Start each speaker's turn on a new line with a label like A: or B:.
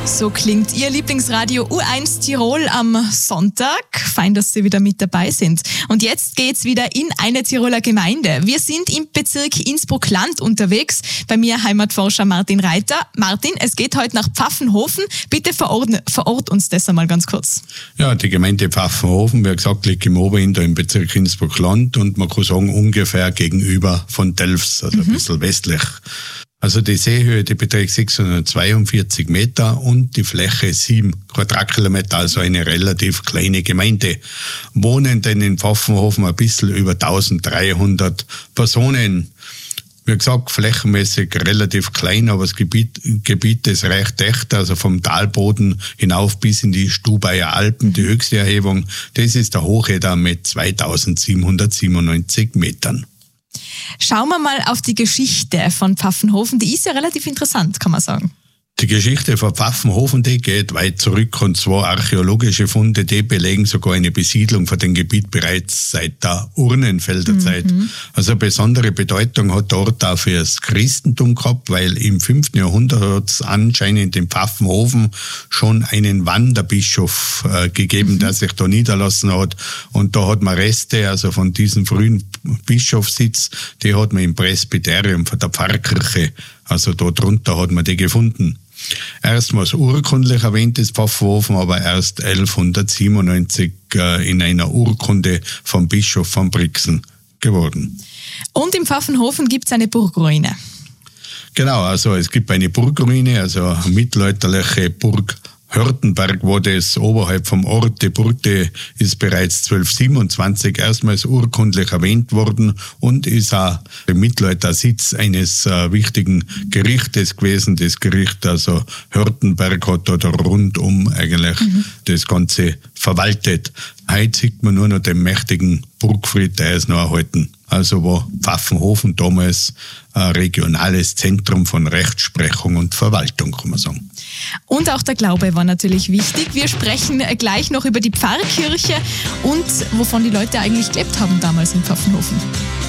A: So klingt Ihr Lieblingsradio U1 Tirol am Sonntag. Fein, dass Sie wieder mit dabei sind. Und jetzt geht's wieder in eine Tiroler Gemeinde. Wir sind im Bezirk Innsbruck-Land unterwegs. Bei mir Heimatforscher Martin Reiter. Martin, es geht heute nach Pfaffenhofen. Bitte verort uns das einmal ganz kurz.
B: Ja, die Gemeinde Pfaffenhofen, wie gesagt, liegt im Oberinter im Bezirk Innsbruck-Land und man kann sagen, ungefähr gegenüber von Delfs, also ein bisschen westlich. Also die Seehöhe, die beträgt 642 Meter und die Fläche 7 Quadratkilometer, also eine relativ kleine Gemeinde. Wohnen denn in Pfaffenhofen ein bisschen über 1300 Personen. Wie gesagt, flächenmäßig relativ klein, aber das Gebiet ist recht echt, also vom Talboden hinauf bis in die Stubaier Alpen, die höchste Erhebung. Das ist der Hochedda mit 2797 Metern.
A: Schauen wir mal auf die Geschichte von Pfaffenhofen. Die ist ja relativ interessant, kann man sagen.
B: Die Geschichte von Pfaffenhofen, die geht weit zurück und zwar archäologische Funde, die belegen sogar eine Besiedlung von dem Gebiet bereits seit der Urnenfelder Zeit. Also eine besondere Bedeutung hat der Ort auch für das Christentum gehabt, weil im 5. Jahrhundert hat es anscheinend in Pfaffenhofen schon einen Wanderbischof gegeben, der sich da niederlassen hat. Und da hat man Reste, also von diesem frühen Bischofssitz, die hat man im Presbyterium von der Pfarrkirche, also da drunter hat man die gefunden. Erstmals urkundlich erwähnt ist Pfaffenhofen, aber erst 1197 in einer Urkunde vom Bischof von Brixen geworden.
A: Und im Pfaffenhofen gibt es eine Burgruine.
B: Genau, also es gibt eine Burgruine, also eine mittelalterliche Burg Hörtenberg, wo das oberhalb vom Ort, die Burg, die ist bereits 1227 erstmals urkundlich erwähnt worden und ist auch im Mittelalter Sitz eines wichtigen Gerichtes gewesen. Das Gericht, also Hörtenberg, hat da rundum eigentlich das Ganze verwaltet. Heute sieht man nur noch den mächtigen Burgfried, der ist noch erhalten. Also war Pfaffenhofen damals ein regionales Zentrum von Rechtsprechung und Verwaltung, kann man sagen.
A: Und auch der Glaube war natürlich wichtig. Wir sprechen gleich noch über die Pfarrkirche und wovon die Leute eigentlich gelebt haben damals in Pfaffenhofen.